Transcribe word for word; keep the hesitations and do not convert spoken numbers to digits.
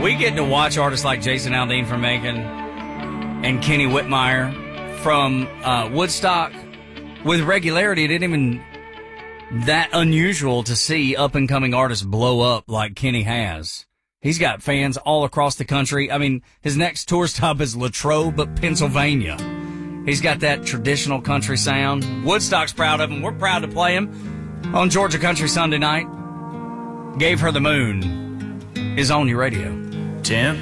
We get to watch artists like Jason Aldean from Macon and Kenny Whitmire from uh, Woodstock with regularity. It isn't even that unusual to see up-and-coming artists blow up like Kenny has. He's got fans all across the country. I mean, his next tour stop is Latrobe, Pennsylvania. He's got that traditional country sound. Woodstock's proud of him. We're proud to play him on Georgia Country Sunday night. Gave Her the Moon is on your radio. Temptation